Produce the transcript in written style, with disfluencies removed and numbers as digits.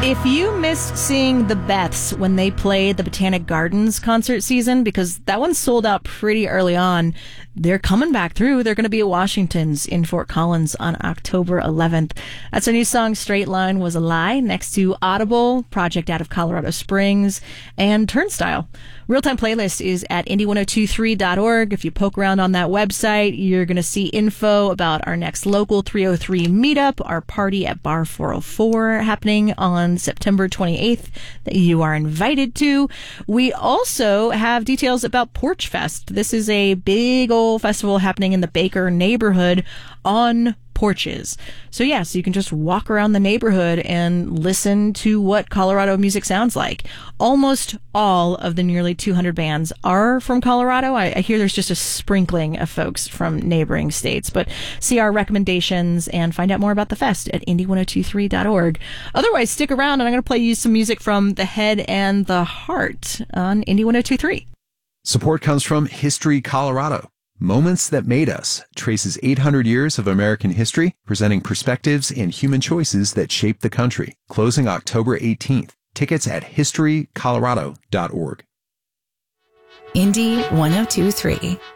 If you missed seeing the Beths when they played the Botanic Gardens concert season, because that one sold out pretty early on, they're coming back through. They're going to be at Washington's in Fort Collins on October 11th. That's their new song, Straight Line Was a Lie, next to Audible, project out of Colorado Springs, and Turnstile. Real-time playlist is at indie1023.org. If you poke around on that website, you're going to see info about our next local 303 meetup, our party at Bar 404 happening on September 28th that you are invited to. We also have details about Porch Fest. This is a big old festival happening in the Baker neighborhood on porches. So you can just walk around the neighborhood and listen to what Colorado music sounds like. Almost all of the nearly 200 bands are from Colorado. I hear there's just a sprinkling of folks from neighboring states, but see our recommendations and find out more about the fest at indie1023.org. Otherwise, stick around and I'm going to play you some music from The Head and the Heart on Indie 1023. Support comes from History Colorado. Moments That Made Us traces 800 years of American history, presenting perspectives and human choices that shaped the country. Closing October 18th. Tickets at historycolorado.org. Indie 1023.